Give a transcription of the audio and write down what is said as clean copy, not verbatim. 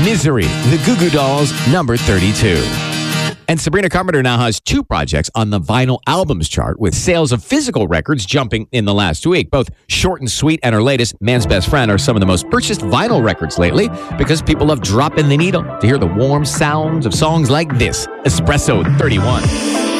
Misery, the Goo Goo Dolls, number 32. And Sabrina Carpenter now has 2 projects on the vinyl albums chart, with sales of physical records jumping in the last week. Both Short and Sweet and her latest, Man's Best Friend, are some of the most purchased vinyl records lately because people love dropping the needle to hear the warm sounds of songs like this, Espresso 31.